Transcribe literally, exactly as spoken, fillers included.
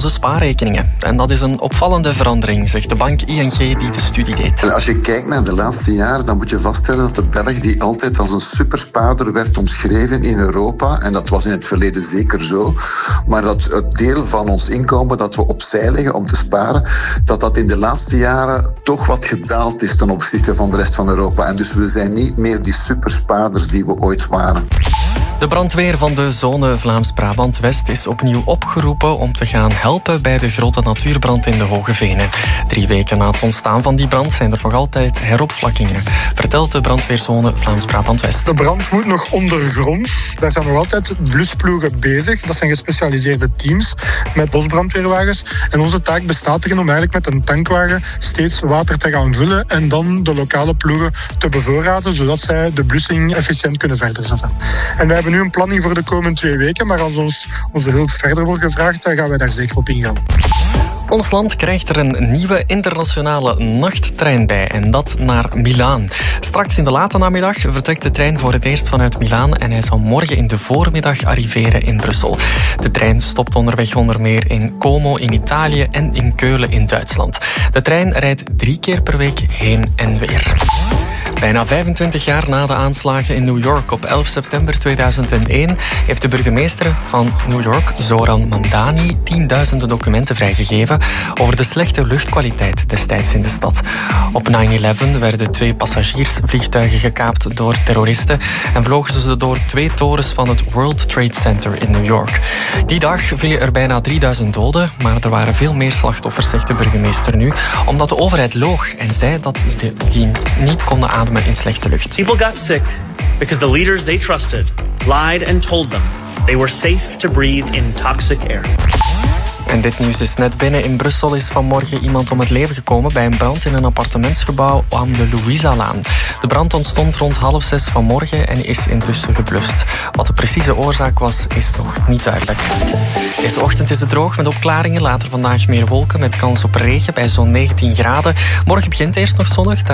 onze spaarrekeningen. En dat is een opvallende verandering, zegt de bank I N G die de studie deed. Als je kijkt naar de laatste jaren, dan moet je vaststellen dat de Belg die altijd als een superspaarder werd omschreven in Europa, en dat was in het verleden zeker zo, maar dat het deel van ons inkomen dat we opzij leggen om te sparen, dat dat in de laatste jaren toch wat gedaald is ten opzichte van de rest van Europa. En dus we zijn niet meer die superspaarders die we ooit waren. De brandweer van de zone Vlaams-Brabant-West is opnieuw opgeroepen om te gaan helpen bij de grote natuurbrand in de Hoge Venen. Drie weken na het ontstaan van die brand zijn er nog altijd heropflakkingen, vertelt de brandweerzone Vlaams-Brabant-West. De brand woedt nog ondergronds. Daar zijn nog altijd blusploegen bezig. Dat zijn gespecialiseerde teams met bosbrandweerwagens. En onze taak bestaat erin om eigenlijk met een tankwagen steeds water te gaan vullen en dan de lokale ploegen te bevoorraden, zodat zij de blussing efficiënt kunnen verder zetten. En wij hebben nu een planning voor de komende twee weken, maar als ons onze hulp verder wordt gevraagd, dan gaan wij daar zeker op ingaan. Ons land krijgt er een nieuwe internationale nachttrein bij en dat naar Milaan. Straks in de late namiddag vertrekt de trein voor het eerst vanuit Milaan en hij zal morgen in de voormiddag arriveren in Brussel. De trein stopt onderweg onder meer in Como in Italië en in Keulen in Duitsland. De trein rijdt drie keer per week heen en weer. Bijna vijfentwintig jaar na de aanslagen in New York op elf september tweeduizend één heeft de burgemeester van New York, Zohran Mamdani, tienduizenden documenten vrijgegeven over de slechte luchtkwaliteit destijds in de stad. Op nine eleven werden twee passagiersvliegtuigen gekaapt door terroristen en vlogen ze door twee torens van het World Trade Center in New York. Die dag vielen er bijna drieduizend doden, maar er waren veel meer slachtoffers, zegt de burgemeester nu, omdat de overheid loog en zei dat die niet konden ademen in slechte lucht. People got sick because the leaders they trusted lied and told them they were safe to breathe in toxic air. En dit nieuws is net binnen. In Brussel is vanmorgen iemand om het leven gekomen bij een brand in een appartementsgebouw aan de Louisa-laan. De brand ontstond rond half zes vanmorgen en is intussen geblust. Wat de precieze oorzaak was, is nog niet duidelijk. Deze ochtend is het droog met opklaringen. Later vandaag meer wolken met kans op regen bij zo'n negentien graden. Morgen begint eerst nog zonnig.